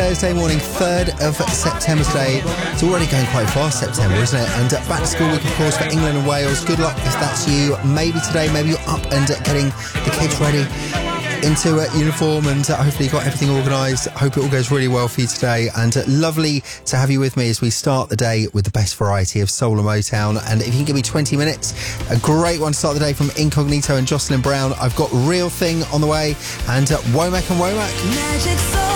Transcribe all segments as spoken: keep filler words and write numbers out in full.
Thursday morning, third of September today. It's already going quite fast, September, isn't it? And uh, back to school week, of course, for England and Wales. Good luck if that's you. Maybe today, maybe you're up and uh, getting the kids ready into uh, uniform, and uh, hopefully you've got everything organised. Hope it all goes really well for you today, and uh, lovely to have you with me as we start the day with the best variety of soul and Motown. And if you can give me twenty minutes, a great one to start the day from Incognito and Jocelyn Brown. I've got Real Thing on the way, and uh, Womack and Womack. Magic Soul.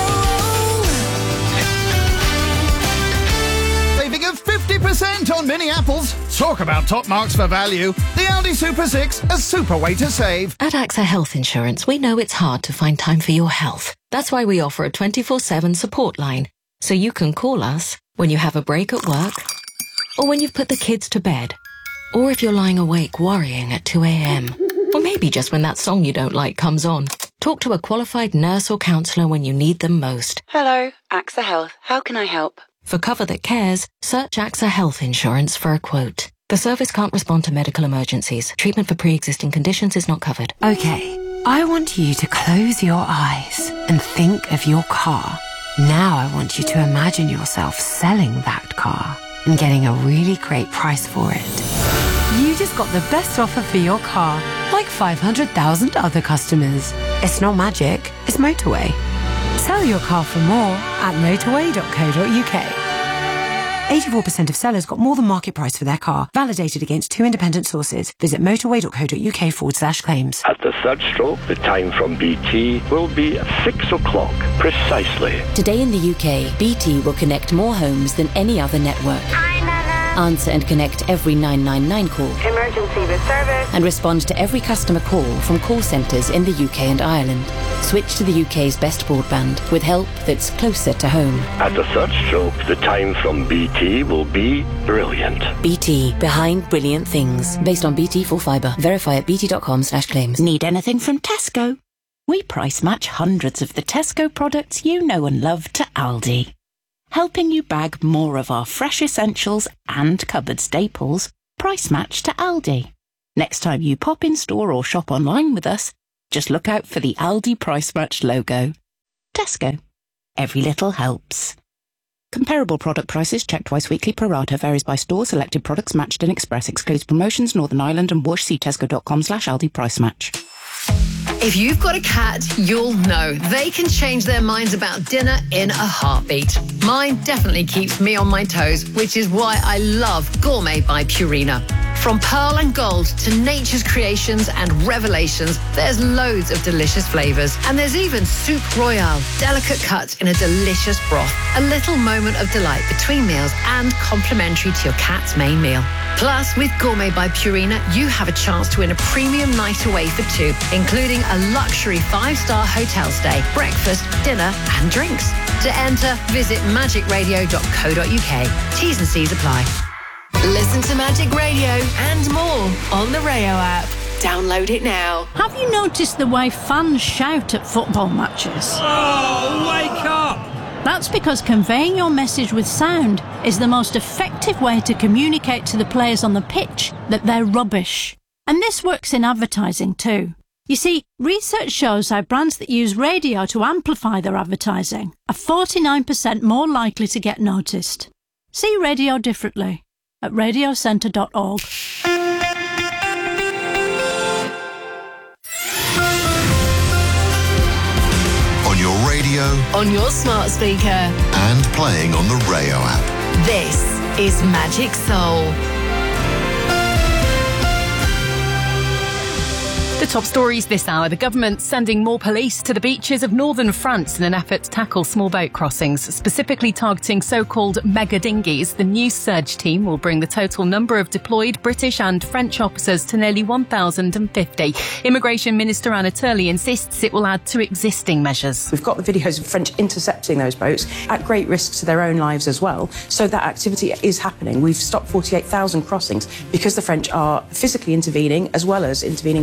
Saving of fifty percent on mini apples. Talk about top marks for value. The Aldi Super six, a super way to save. At AXA Health Insurance, we know it's hard to find time for your health. That's why we offer a twenty-four seven support line. So you can call us when you have a break at work, or when you've put the kids to bed, or if you're lying awake worrying at two a.m, or maybe just when that song you don't like comes on. Talk to a qualified nurse or counsellor when you need them most. Hello, AXA Health. How can I help? For cover that cares, search AXA Health Insurance for a quote. The service can't respond to medical emergencies. Treatment for pre-existing conditions is not covered. Okay, I want you to close your eyes and think of your car. Now I want you to imagine yourself selling that car and getting a really great price for it. You just got the best offer for your car, like five hundred thousand other customers. It's not magic, it's motorway. Sell your car for more at motorway dot co dot uk. eighty-four percent of sellers got more than market price for their car, validated against two independent sources. Visit motorway dot co dot uk forward slash claims. At the third stroke, the time from B T will be six o'clock precisely. Today in the U K, B T will connect more homes than any other network. Hi, Nana. Answer and connect every nine nine nine call. Emergency with service. And respond to every customer call from call centres in the U K and Ireland. Switch to the U K's best broadband with help that's closer to home. At the third stroke, the time from B T will be brilliant. B T, behind brilliant things. Based on B T full fibre. Verify at bt.com slash claims. Need anything from Tesco? We price match hundreds of the Tesco products you know and love to Aldi. Helping you bag more of our fresh essentials and cupboard staples, price match to Aldi. Next time you pop in store or shop online with us, just look out for the Aldi Price Match logo. Tesco. Every little helps. Comparable product prices checked twice weekly pro rata varies by store. Selected products matched in Express. Excludes promotions. Northern Ireland and Wash. See tesco.com slash Aldi Price Match. If you've got a cat, you'll know they can change their minds about dinner in a heartbeat. Mine definitely keeps me on my toes, which is why I love Gourmet by Purina. From pearl and gold to nature's creations and revelations, there's loads of delicious flavours. And there's even Soup Royale, delicate cuts in a delicious broth. A little moment of delight between meals and complimentary to your cat's main meal. Plus, with Gourmet by Purina, you have a chance to win a premium night away for two, including a luxury five-star hotel stay, breakfast, dinner and drinks. To enter, visit magic radio dot co dot uk. T's and C's apply. Listen to Magic Radio and more on the Rayo app. Download it now. Have you noticed the way fans shout at football matches? Oh, wake up! That's because conveying your message with sound is the most effective way to communicate to the players on the pitch that they're rubbish. And this works in advertising too. You see, research shows how brands that use radio to amplify their advertising are forty-nine percent more likely to get noticed. See radio differently at radio centre dot org. On your radio, on your smart speaker, and playing on the Rayo app. This is Magic Soul. The top stories this hour. The government sending more police to the beaches of northern France in an effort to tackle small boat crossings, specifically targeting so-called mega dinghies. The new surge team will bring the total number of deployed British and French officers to nearly one thousand fifty. Immigration Minister Anna Turley insists it will add to existing measures. We've got the videos of French intercepting those boats at great risk to their own lives as well. So that activity is happening. We've stopped forty-eight thousand crossings because the French are physically intervening as well as intervening down the track.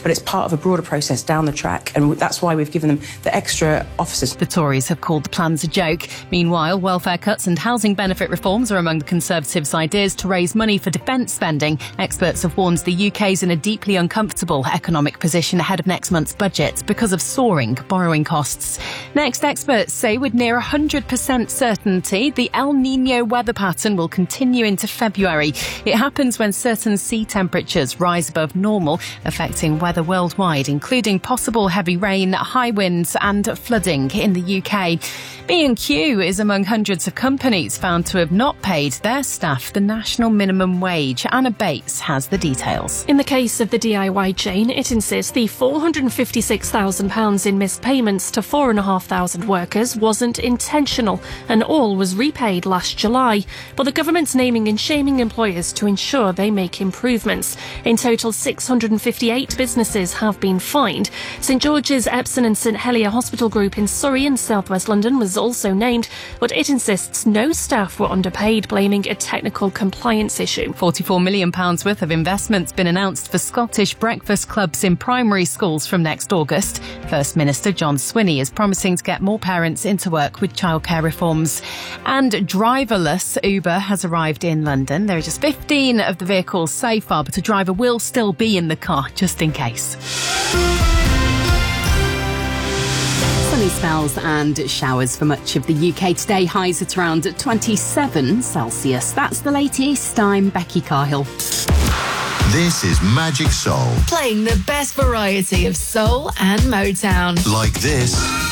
but it's part of a broader process down the track, and that's why we've given them the extra officers. The Tories have called the plans a joke. Meanwhile, welfare cuts and housing benefit reforms are among the Conservatives' ideas to raise money for defence spending. Experts have warned the U K's in a deeply uncomfortable economic position ahead of next month's budget because of soaring borrowing costs. Next, experts say with near one hundred percent certainty the El Niño weather pattern will continue into February. It happens when certain sea temperatures rise above normal, affecting weather worldwide, including possible heavy rain, high winds and flooding in the U K. B and Q is among hundreds of companies found to have not paid their staff the national minimum wage. Anna Bates has the details. In the case of the D I Y chain, it insists the four hundred fifty-six thousand pounds in missed payments to four thousand five hundred workers wasn't intentional and all was repaid last July. But the government's naming and shaming employers to ensure they make improvements. In total, six hundred fifty-eight businesses have been fined. St George's, Epsom and St Helier Hospital Group in Surrey and South West London was also named, but it insists no staff were underpaid, blaming a technical compliance issue. forty-four million pounds worth of investment's been announced for Scottish breakfast clubs in primary schools from next August. First Minister John Swinney is promising to get more parents into work with childcare reforms. And driverless Uber has arrived in London. There are just fifteen of the vehicles so far, but a driver will still be in the car just in case. Sunny spells and showers for much of the U K today. Highs at around twenty-seven Celsius. That's the latest. I'm Becky Cahill. This is Magic Soul. Playing the best variety of soul and Motown. Like this.